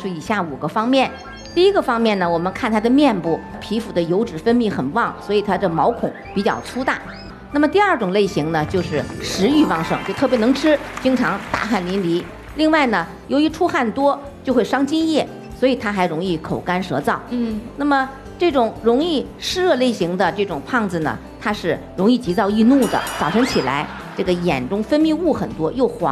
述以下5个方面。第一个方面呢，我们看他的面部皮肤的油脂分泌很旺，所以他的毛孔比较粗大。那么第2种类型呢，就是食欲旺盛，就特别能吃，经常大汗淋漓。另外呢，由于出汗多就会伤津液，所以他还容易口干舌燥。那么这种容易湿热类型的这种胖子呢，他是容易急躁易怒的，早晨起来这个眼中分泌物很多，又黄